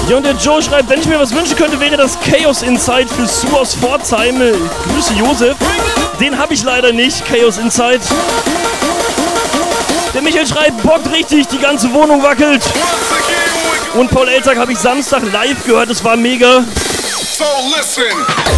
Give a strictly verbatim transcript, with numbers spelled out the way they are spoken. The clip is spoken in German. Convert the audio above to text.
Ja, und der Joe schreibt, wenn ich mir was wünschen könnte, wäre das Chaos Inside für Sue aus Pforzheim. Grüße Josef. Den habe ich leider nicht, Chaos Inside. Der Michael schreibt, bockt richtig, die ganze Wohnung wackelt. Und Paul Elzak habe ich Samstag live gehört, das war mega. So listen.